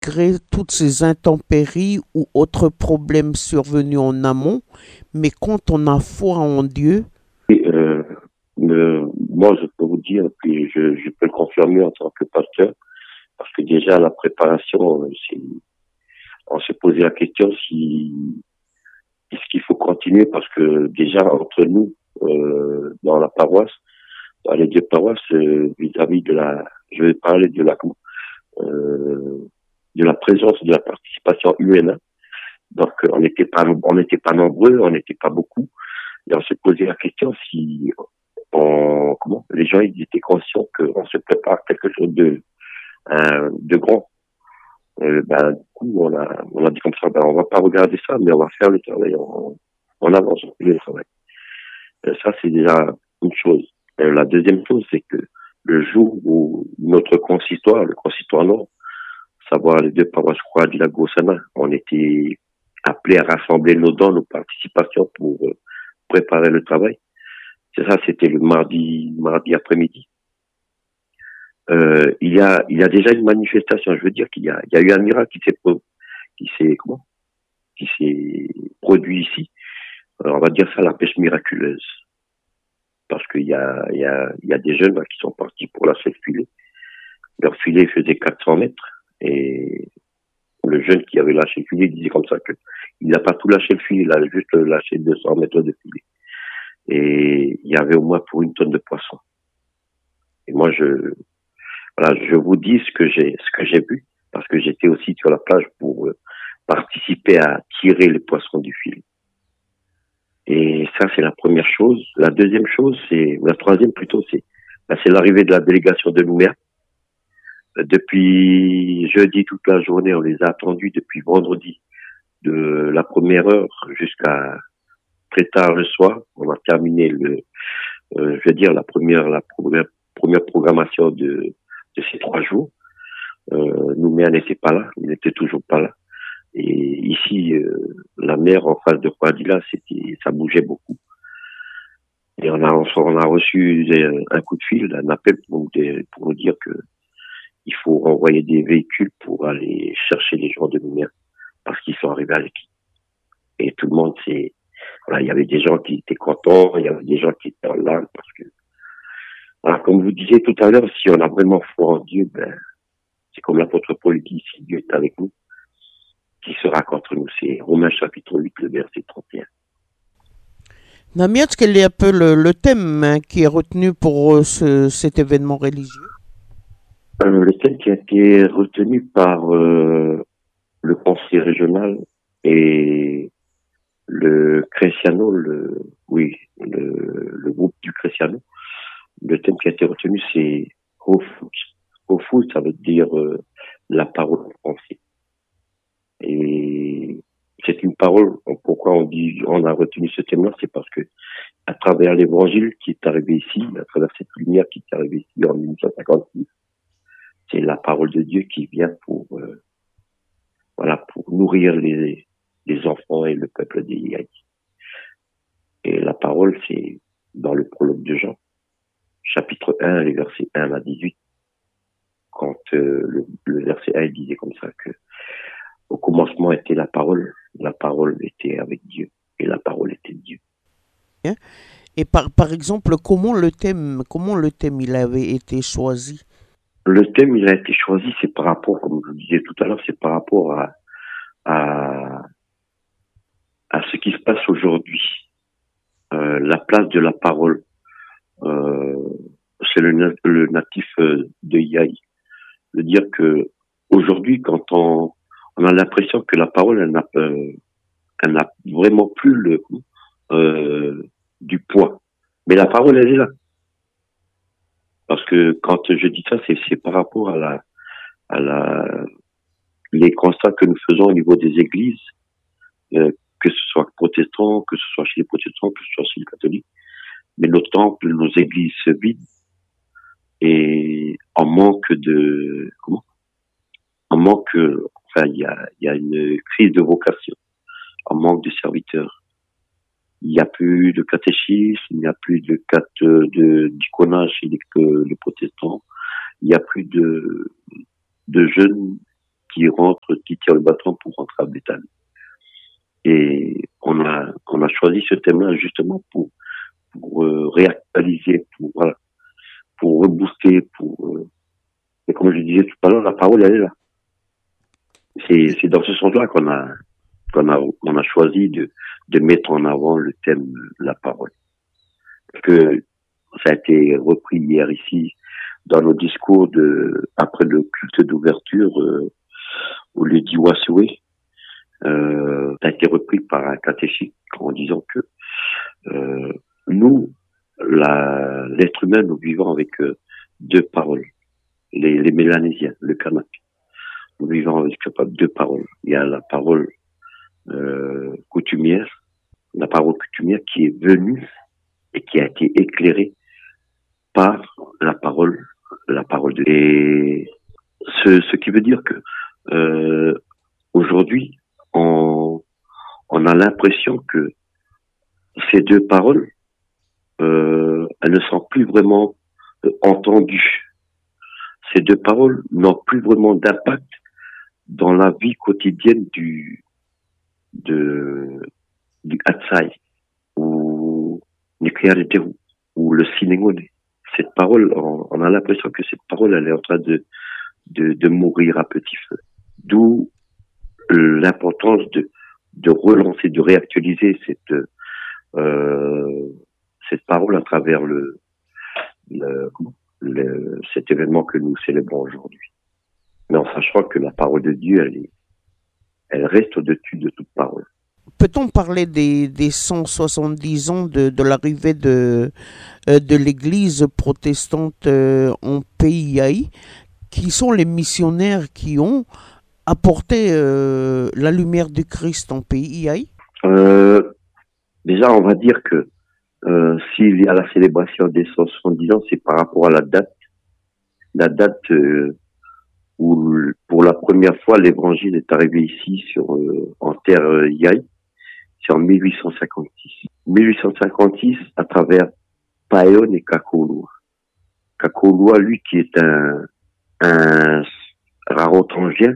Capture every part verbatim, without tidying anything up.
malgré toutes ces intempéries ou autres problèmes survenus en amont, mais quand on a foi en Dieu, Et, euh, le- moi, je peux vous dire, puis je, je peux le confirmer en tant que pasteur, parce que déjà la préparation, euh, c'est, on s'est posé la question si est-ce qu'il faut continuer, parce que déjà entre nous, euh, dans la paroisse, dans les deux paroisses, euh, vis-à-vis de la, je vais parler de la, euh, de la présence de la participation humaine. Donc, euh, on n'était pas, on n'était pas nombreux, on n'était pas beaucoup, et on s'est posé la question si, on, comment, les gens ils étaient conscients qu'on se prépare quelque chose de, euh, de grand. Euh, ben, du coup, on a, on a dit comme ça, ben, on va pas regarder ça, mais on va faire le travail, on, on avance, on fait le travail. Euh, ça, c'est déjà une chose. Euh, la deuxième chose, c'est que le jour où notre consistoire, le consistoire nord, savoir les deux paroisses croix de la Gossana, on était appelés à rassembler nos dons, nos participations pour euh, préparer le travail. C'est ça, c'était le mardi, mardi après-midi. Euh, il y a, il y a déjà une manifestation. Je veux dire qu'il y a, il y a eu un miracle qui s'est, pro- qui s'est, comment, qui s'est produit ici. Alors, on va dire ça la pêche miraculeuse. Parce qu'il y a, il y a, il y a des jeunes là, qui sont partis pour lâcher le filet. Leur filet faisait quatre cents mètres et le jeune qui avait lâché le filet disait comme ça que il n'a pas tout lâché le filet, il a juste lâché deux cents mètres de filet. Et il y avait au moins pour une tonne de poissons. Et moi, je, voilà, je vous dis ce que j'ai, ce que j'ai vu, parce que j'étais aussi sur la plage pour euh, participer à tirer les poissons du filet. Et ça, c'est la première chose. La deuxième chose, c'est, ou la troisième plutôt, c'est, ben, c'est l'arrivée de la délégation de Nouméa. Depuis jeudi toute la journée, on les a attendus depuis vendredi, de la première heure jusqu'à très tard le soir. On a terminé le, euh, je veux dire la première, la première, première programmation de, de ces trois jours. Euh, Nouméa n'était pas là, il n'était toujours pas là. Et ici, euh, la mer en face de Croadilla, c'était, ça bougeait beaucoup. Et on a, on a reçu un coup de fil, un appel pour nous, pour nous dire que il faut envoyer des véhicules pour aller chercher les gens de Nouméa parce qu'ils sont arrivés à l'équipe. Et tout le monde s'est, voilà, il y avait des gens qui étaient contents, il y avait des gens qui étaient en larmes parce que, voilà, comme vous disiez tout à l'heure, si on a vraiment foi en Dieu, ben, c'est comme l'apôtre Paul dit, si Dieu est avec nous, qui sera contre nous? C'est Romains chapitre huit, le verset trente et un. Damien, quel est un peu le, le thème hein, qui est retenu pour euh, ce, cet événement religieux? Euh, le thème qui a été retenu par euh, le conseil régional et le Cresciano, le, oui, le, le groupe du Cresciano, le thème qui a été retenu, c'est Hofu. Hofu, ça veut dire euh, la parole en français. Et c'est une parole, pourquoi on dit, on a retenu ce thème-là, c'est parce que à travers l'évangile qui est arrivé ici, à travers cette lumière qui est arrivée ici en mille huit cent cinquante-six, c'est la parole de Dieu qui vient pour, euh, voilà, pour nourrir les, les enfants et le peuple des Yahya. Et la parole, c'est dans le prologue de Jean, chapitre un, les versets un à dix-huit, quand euh, le, le verset un il disait comme ça que au commencement était la parole, la parole était avec Dieu et la parole était Dieu. Hein? Et par, par exemple, comment le thème, comment le thème il avait été choisi? Le thème, il a été choisi, c'est par rapport, comme je vous disais tout à l'heure, c'est par rapport à, à, à ce qui se passe aujourd'hui. Euh, la place de la parole, euh, c'est le, le natif euh, de Yaï. De dire que aujourd'hui, quand on, on a l'impression que la parole, elle n'a, euh, elle n'a vraiment plus le, euh, du poids. Mais la parole, elle est là. Parce que quand je dis ça, c'est, c'est par rapport à la, à la, les constats que nous faisons au niveau des églises, euh, que ce soit protestants, que ce soit chez les protestants, que ce soit chez les catholiques. Mais nos temples, nos églises se vident et en manque de, comment? En manque, enfin, il y a, il y a une crise de vocation, en manque de serviteurs. Il n'y a plus de catéchisme, il n'y a plus de cat, de, d'iconage chez les, les protestants. Il n'y a plus de, de jeunes qui rentre, qui tire le bâton pour rentrer à Bethany. Et on a, on a choisi ce thème-là justement pour, pour euh, réactualiser, pour, voilà, pour rebooster, pour, euh, et comme je disais tout à l'heure, la parole, elle est là. C'est, c'est dans ce sens-là qu'on a, qu'on a, on a choisi de, de mettre en avant le thème de la parole. Parce que ça a été repris hier ici, dans nos discours de, après le culte d'ouverture, euh, au lieu d'Iwasoué, euh, ça a été repris par un catéchique en disant que, euh, nous, la, l'être humain, nous vivons avec euh, deux paroles. Les, les Mélanésiens, le Kanak. Nous vivons avec deux paroles. Il y a la parole euh, coutumière, la parole coutumière qui est venue et qui a été éclairée par la parole, la parole de. Et ce, ce qui veut dire que euh, aujourd'hui, on, on a l'impression que ces deux paroles, euh, elles ne sont plus vraiment euh, entendues. Ces deux paroles n'ont plus vraiment d'impact dans la vie quotidienne du de du Hatsai ou Nikayariteru ou le Sinengone. Cette parole, on, on a l'impression que cette parole, elle est en train de de, de mourir à petit feu. D'où l'importance de de relancer, de réactualiser cette euh, cette parole à travers le, le, le cet événement que nous célébrons aujourd'hui. Mais en sachant que la parole de Dieu, elle est, elle reste au-dessus de toute parole. Peut-on parler des, des cent soixante-dix ans de, de l'arrivée de, de l'Église protestante en P I A I, qui sont les missionnaires qui ont apporté euh, la lumière du Christ en P I A I? euh, Déjà, on va dire que euh, s'il y a la célébration des cent soixante-dix ans, c'est par rapport à la date, la date euh, où pour la première fois l'évangile est arrivé ici sur euh, en terre euh, Yaï, c'est en mille huit cent cinquante-six. mille huit cent cinquante-six à travers Payon et Kakoloa. Kakoloa, lui, qui est un un rarotongien,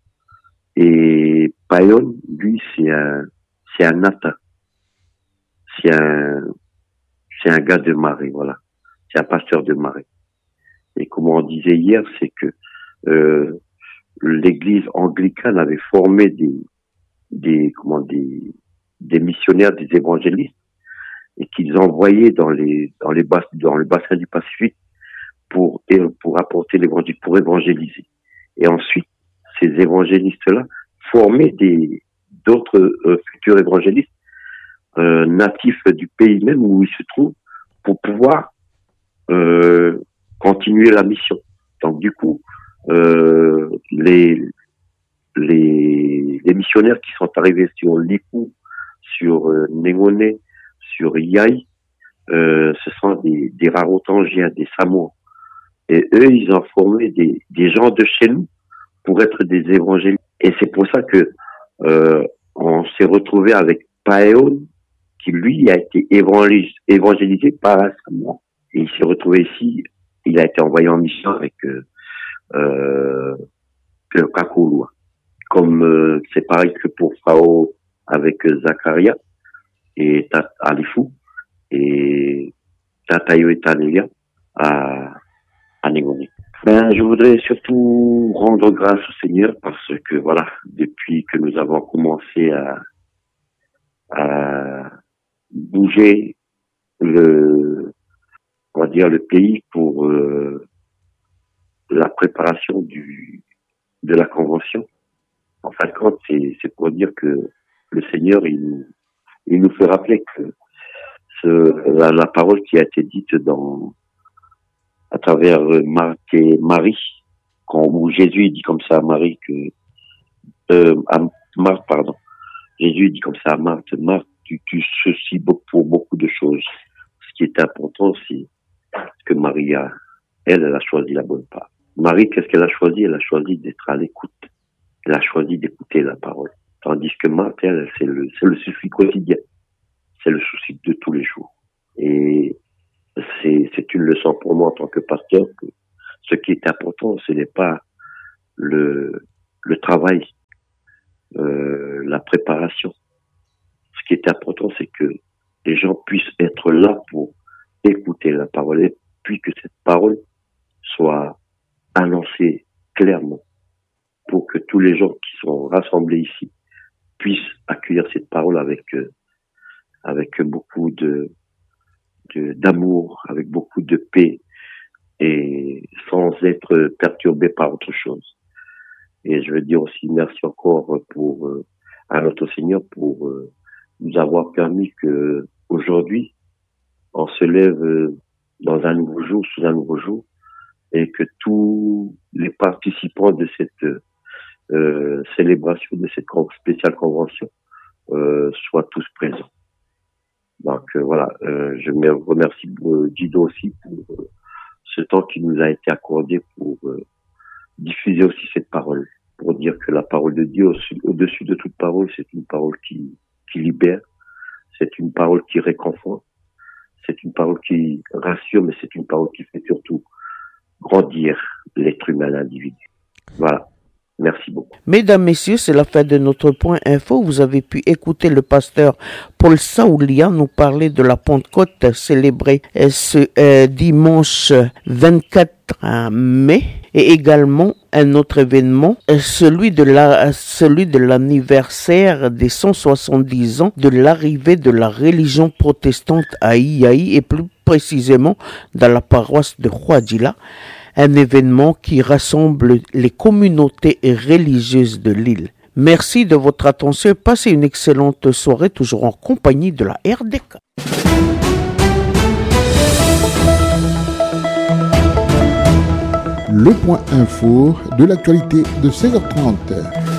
et Payon, lui, c'est un c'est un nata, c'est un c'est un gars de marée, voilà, c'est un pasteur de marée. Et comme on disait hier, c'est que euh, l'église anglicane avait formé des, des, comment, des, des missionnaires, des évangélistes, et qu'ils envoyaient dans les, dans les bas, dans le bassin du Pacifique pour, pour apporter l'évangile, pour évangéliser. Et ensuite, ces évangélistes-là formaient des, d'autres euh, futurs évangélistes, euh, natifs du pays même où ils se trouvent, pour pouvoir, euh, continuer la mission. Donc, du coup, euh, les, les, les missionnaires qui sont arrivés sur Lipu, sur euh, Nengone, sur Yaï, euh, ce sont des, des Rarotongiens, des Samoans. Et eux, ils ont formé des, des gens de chez nous pour être des évangélistes. Et c'est pour ça que euh, on s'est retrouvé avec Paeon, qui lui a été évangélisé, évangélisé par un Samoan. Et il s'est retrouvé ici, il a été envoyé en mission avec euh, euh, le Kakoloa. Comme euh, c'est pareil que pour Pharaon avec euh, Zacharia et Tat Alifou et Tatayo et Tanelia à, à Négoni. Ben, je voudrais surtout rendre grâce au Seigneur parce que voilà, depuis que nous avons commencé à, à bouger le, on va dire le pays pour euh, la préparation du de la convention. En fin de compte, c'est, c'est pour dire que le Seigneur, il nous, il nous fait rappeler que ce, la, la parole qui a été dite dans, à travers Marc et Marie, quand, où Jésus dit comme ça à Marie que, euh, à Marthe, pardon. Jésus dit comme ça à Marthe, Marthe, tu, tu soucies pour beaucoup de choses. Ce qui est important, c'est que Marie a, elle, elle a choisi la bonne part. Marie, qu'est-ce qu'elle a choisi? Elle a choisi d'être à l'écoute. Elle a choisi d'écouter la parole. Tandis que Marthe, elle, c'est le, c'est le souci quotidien. C'est le souci de tous les jours. Et c'est, c'est une leçon pour moi en tant que pasteur que ce qui est important, ce n'est pas le, le travail, euh, la préparation. Ce qui est important, c'est que les gens puissent être là pour écouter la parole et puis que cette parole soit annoncée clairement pour que tous les gens qui sont rassemblés ici puissent accueillir cette parole avec euh, avec beaucoup de, de d'amour, avec beaucoup de paix et sans être perturbés par autre chose. Et je veux dire aussi merci encore pour euh, à notre Seigneur pour euh, nous avoir permis que aujourd'hui on se lève euh, dans un nouveau jour, sous un nouveau jour, et que tous les participants de cette euh, célébration, de cette spéciale convention, euh, soient tous présents. Donc euh, voilà, euh, je me remercie euh, Guido aussi pour euh, ce temps qui nous a été accordé pour euh, diffuser aussi cette parole, pour dire que la parole de Dieu, au-dessus de toute parole, c'est une parole qui, qui libère, c'est une parole qui réconforte, c'est une parole qui rassure, mais c'est une parole qui fait surtout grandir l'être humain, l'individu. Voilà. Merci beaucoup. Mesdames, Messieurs, c'est la fin de notre point info. Vous avez pu écouter le pasteur Paul Saoulia nous parler de la Pentecôte célébrée ce euh, dimanche vingt-quatre mai et également un autre événement, celui de la, celui de l'anniversaire des cent soixante-dix ans de l'arrivée de la religion protestante à Ihaï et plus précisément dans la paroisse de Khouadila. Un événement qui rassemble les communautés religieuses de l'île. Merci de votre attention et passez une excellente soirée toujours en compagnie de la R D K. Le point info de l'actualité de seize heures trente.